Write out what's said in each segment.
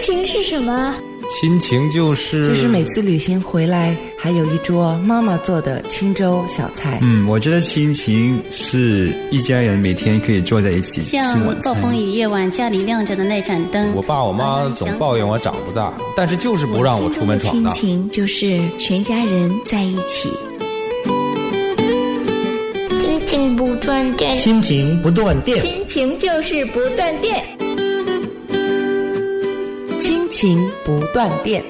情是什么？ 亲情就是每次旅行回来还有一桌妈妈做的清粥小菜。 我觉得亲情是一家人每天可以坐在一起吃晚餐。 像暴风雨夜晚家里亮着的那盏灯， 我爸我妈总抱怨我长不大，但是就是不让我出门闯荡。 亲情就是全家人在一起，亲情不断电， 亲情不断电， 亲情就是不断电， 亲情不断电。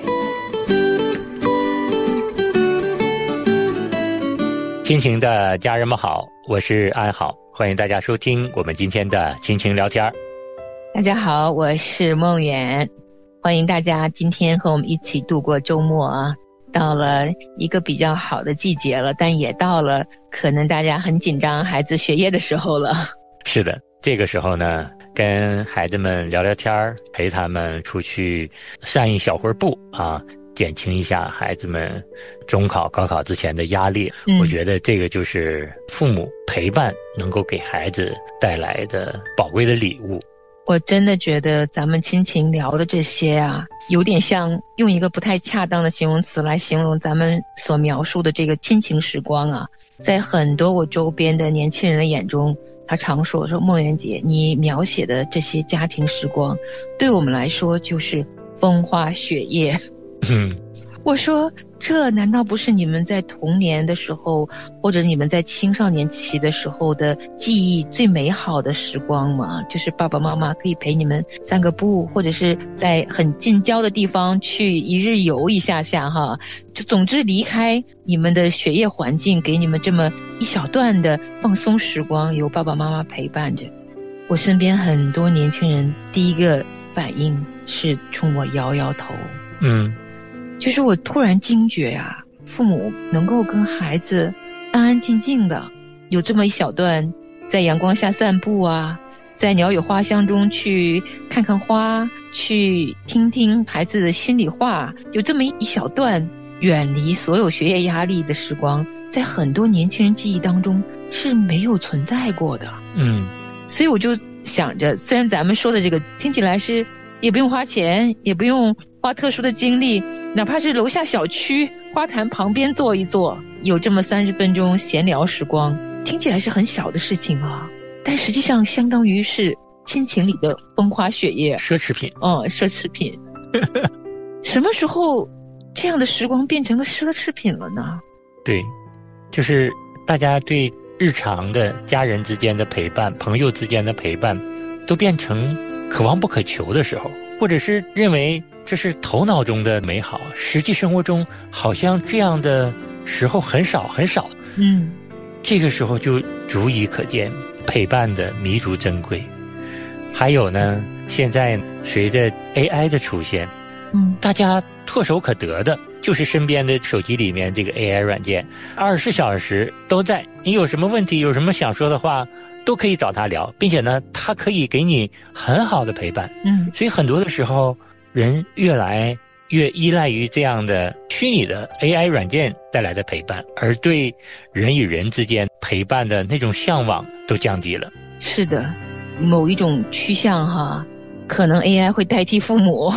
亲情的家人们好，我是安好，欢迎大家收听我们今天的亲情聊天。 大家好，我是梦远，欢迎大家今天和我们一起度过周末啊。到了一个比较好的季节了，但也到了可能大家很紧张孩子学业的时候了。 是的，这个时候呢，跟孩子们聊聊天，陪他们出去散一小会儿步啊，减轻一下孩子们中考高考之前的压力。我觉得这个就是父母陪伴能够给孩子带来的宝贵的礼物。 我真的觉得咱们亲情聊的这些啊，有点像用一个不太恰当的形容词来形容咱们所描述的这个亲情时光啊。在很多我周边的年轻人的眼中，他常说梦媛姐，你描写的这些家庭时光对我们来说就是风花雪月。我说这难道不是你们在童年的时候，或者你们在青少年期的时候的记忆最美好的时光吗？就是爸爸妈妈可以陪你们散个步，或者是在很近郊的地方去一日游一下下哈，就总之离开你们的学业环境，给你们这么一小段的放松时光，由爸爸妈妈陪伴着。我身边很多年轻人第一个反应是冲我摇摇头。就是我突然惊觉啊，父母能够跟孩子安安静静的有这么一小段在阳光下散步啊，在鸟语花香中去看看花，去听听孩子的心里话，有这么一小段远离所有学业压力的时光，在很多年轻人记忆当中是没有存在过的。所以我就想着，虽然咱们说的这个听起来是也不用花钱，也不用花特殊的精力，哪怕是楼下小区花坛旁边坐一坐，有这么30分钟闲聊时光，听起来是很小的事情啊，但实际上相当于是亲情里的风花雪月， 奢侈品。 奢侈品。什么时候这样的时光变成了奢侈品了呢？对， 就是大家对日常的家人之间的陪伴，朋友之间的陪伴，都变成可望不可求的时候，或者是认为这是头脑中的美好，实际生活中好像这样的时候很少很少。这个时候就足以可见陪伴的弥足珍贵。还有呢，现在随着 AI 的出现，大家唾手可得的就是身边的手机里面这个 AI 软件，24小时都在，你有什么问题，有什么想说的话，都可以找他聊，并且呢，他可以给你很好的陪伴。所以很多的时候，人越来越依赖于这样的虚拟的 AI 软件带来的陪伴，而对人与人之间陪伴的那种向往都降低了。 是的，某一种趋向哈，可能 AI 会代替父母。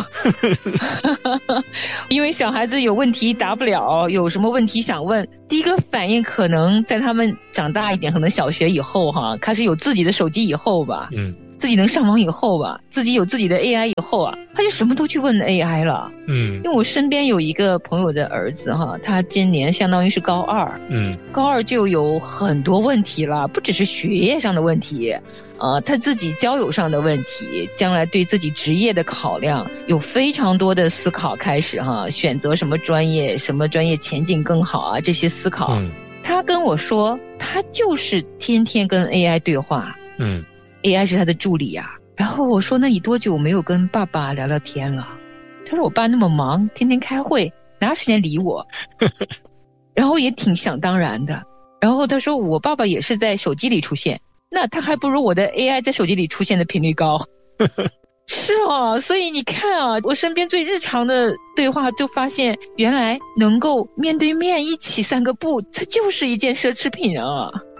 因为小孩子有问题答不了，有什么问题想问，第一个反应可能在他们长大一点，可能小学以后哈，开始有自己的手机以后吧，自己能上网以后吧，自己有自己的 AI 以后啊，他就什么都去问 AI 了。因为我身边有一个朋友的儿子哈，他今年相当于是高2，高2就有很多问题了，不只是学业上的问题，他自己交友上的问题，将来对自己职业的考量有非常多的思考开始哈，选择什么专业，什么专业前景更好啊，这些思考。他跟我说，他就是天天跟 AI 对话。AI 是他的助理啊。然后我说，那你多久没有跟爸爸聊聊天了？他说我爸那么忙，天天开会，哪有时间理我？然后也挺想当然的。然后他说我爸爸也是在手机里出现，那他还不如我的 AI 在手机里出现的频率高。是啊，所以你看啊，我身边最日常的对话就发现，原来能够面对面一起散个步，这就是一件奢侈品啊。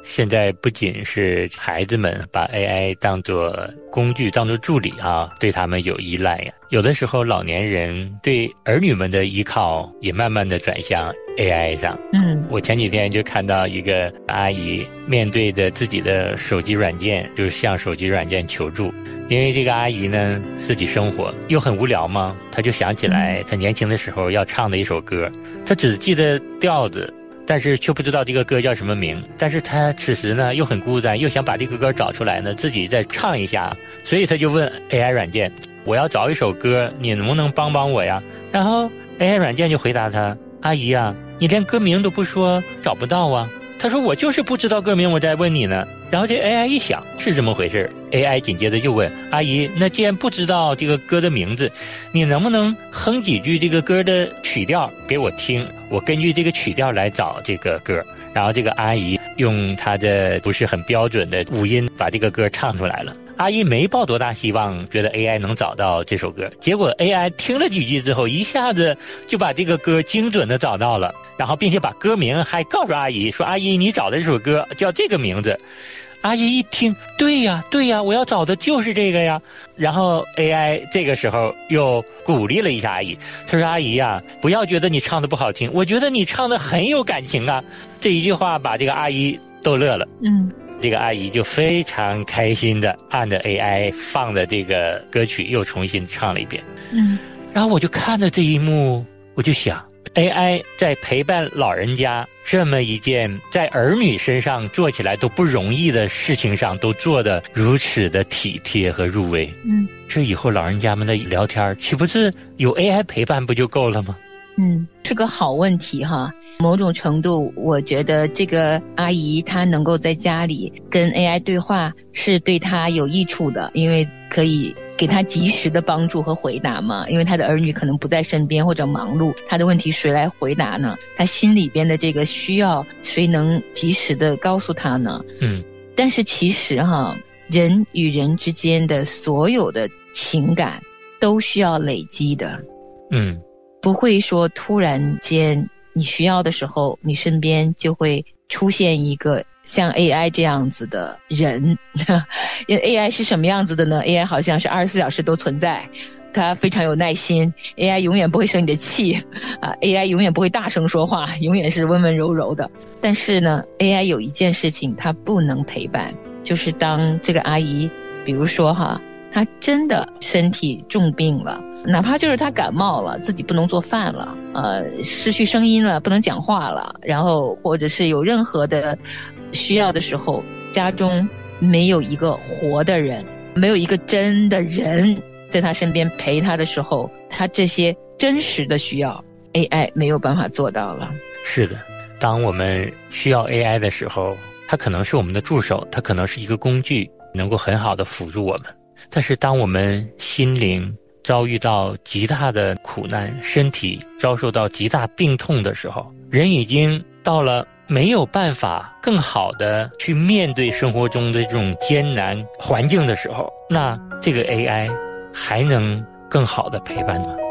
现在不仅是孩子们把 AI 当作工具、当作助理啊，对他们有依赖呀。有的时候老年人对儿女们的依靠也慢慢的转向 AI 上。我前几天就看到一个阿姨面对着自己的手机软件，就是向手机软件求助。因为这个阿姨呢，自己生活又很无聊嘛，她就想起来她年轻的时候要唱的一首歌，她只记得调子，但是却不知道这个歌叫什么名。但是她此时呢又很孤单，又想把这个歌找出来呢，自己再唱一下，所以她就问 AI 软件，我要找一首歌，你能不能帮帮我呀？然后 AI 软件就回答她，阿姨啊，你连歌名都不说，找不到啊。她说我就是不知道歌名，我在问你呢。然后这 AI 一想是这么回事， AI 紧接着就问阿姨，那既然不知道这个歌的名字，你能不能哼几句这个歌的曲调给我听，我根据这个曲调来找这个歌。然后这个阿姨用她的不是很标准的五音把这个歌唱出来了。阿姨没抱多大希望，觉得 AI 能找到这首歌，结果 AI 听了几句之后，一下子就把这个歌精准的找到了，然后并且把歌名还告诉阿姨说，阿姨你找的这首歌叫这个名字。阿姨一听，对呀，我要找的就是这个呀。然后 AI 这个时候又鼓励了一下阿姨，他说，阿姨呀，不要觉得你唱的不好听，我觉得你唱的很有感情啊。这一句话把这个阿姨逗乐了。这个阿姨就非常开心的按着 AI 放的这个歌曲又重新唱了一遍。然后我就看着这一幕，我就想 AI 在陪伴老人家这么一件在儿女身上做起来都不容易的事情上，都做得如此的体贴和入微。这以后老人家们的聊天岂不是有 AI 陪伴不就够了吗？ 是个好问题哈。某种程度我觉得这个阿姨她能够在家里跟 AI 对话是对她有益处的，因为可以给她及时的帮助和回答嘛。因为她的儿女可能不在身边或者忙碌，她的问题谁来回答呢？她心里边的这个需要谁能及时的告诉她呢？但是其实哈，人与人之间的所有的情感都需要累积的。不会说突然间你需要的时候，你身边就会出现一个像 AI 这样子的人。因为 AI 是什么样子的呢？ AI 好像是24小时都存在，它非常有耐心， AI 永远不会生你的气AI 永远不会大声说话，永远是温温柔柔的。但是呢 AI 有一件事情它不能陪伴，就是当这个阿姨比如说哈，她真的身体重病了，哪怕就是他感冒了，自己不能做饭了，失去声音了，不能讲话了，然后或者是有任何的需要的时候，家中没有一个活的人，没有一个真的人在他身边陪他的时候，他这些真实的需要 AI 没有办法做到了。 是的，当我们需要 AI 的时候，它可能是我们的助手，它可能是一个工具，能够很好的辅助我们。但是当我们心灵遭遇到极大的苦难，身体遭受到极大病痛的时候，人已经到了没有办法更好的去面对生活中的这种艰难环境的时候，那这个 AI 还能更好的陪伴吗？